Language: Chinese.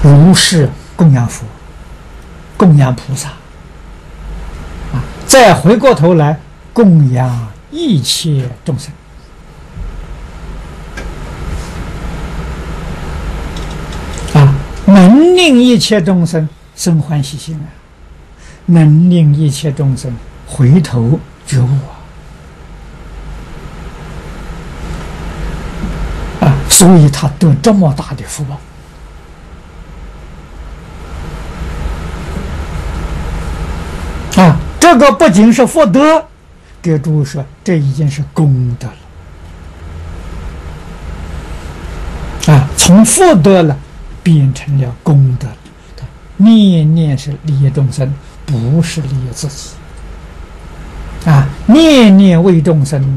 如是供养佛、供养菩萨，再回过头来供养一切众生。能令一切众生生欢喜心啊，能令一切众生回头觉悟啊，所以他得这么大的福报啊！这个不仅是福德，给诸位说，这已经是功德了啊，从福德了变成了功德了。念念是利益众生，不是利益自己啊！念念为众生。